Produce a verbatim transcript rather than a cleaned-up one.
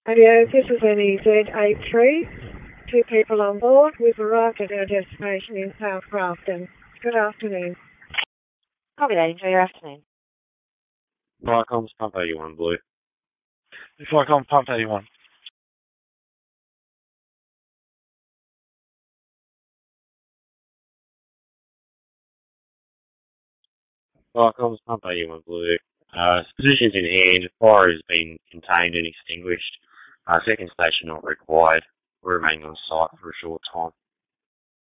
Adios, this is N E Z eight three. Two people on board. We've arrived at our destination in South Grafton. Good afternoon. Copy that. Enjoy your afternoon. Viacom's Pump eighty-one Blue. Viacom Pump eighty-one. Viacom's Pump eighty-one Blue. Uh, positions in hand. Fire has been contained and extinguished. Uh, second station not required. We're remaining on site for a short time.